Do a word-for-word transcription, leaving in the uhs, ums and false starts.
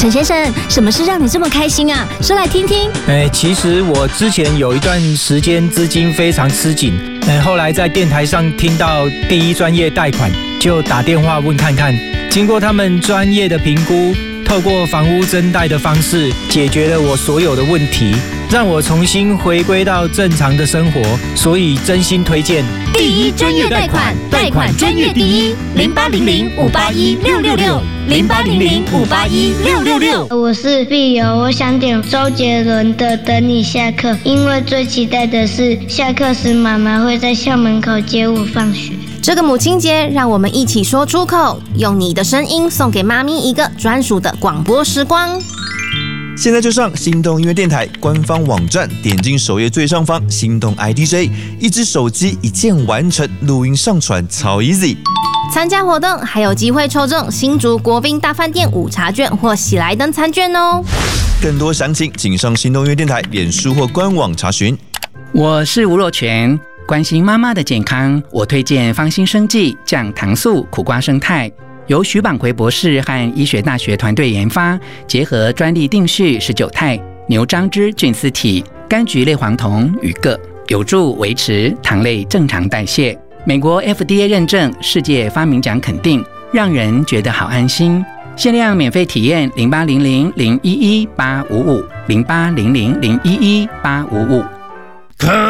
陈先生，什么事让你这么开心啊？说来听听。 哎，其实我之前有一段时间资金非常吃紧，哎，后来在电台上听到第一专业贷款，就打电话问看看。经过他们专业的评估，透过房屋增贷的方式，解决了我所有的问题，让我重新回归到正常的生活，所以真心推荐第一专业贷款，贷款专业第一，零八零零五八一六六六，零八零零五八一六六六。 我是碧友，我想点周杰伦的《等你下课》，因为最期待的是下课时妈妈会在校门口接我放学。 这个母亲节，让我们一起说出口，用你的声音送给妈咪一个专属的广播时光。 现在就上心动音乐电台官方网站，点进首页最上方心动 I D J， 一只手机一键完成录音上传，超 easy。 参加活动还有机会抽中新竹国宾大饭店午茶券或喜来登餐券哦。 更多详情请上心动音乐电台脸书或官网查询。 我是吴若权，关心妈妈的健康，我推荐芳心生技降糖素苦瓜生态，由徐榜奎博士和医学大学团队研发，结合专利定序十九肽、牛樟芝菌丝体、柑橘类黄酮与铬，有助维持糖类正常代谢。美国 F D A 认证，世界发明奖肯定，让人觉得好安心。限量免费体验零八零零零一一八五五零八零零零一一八五五。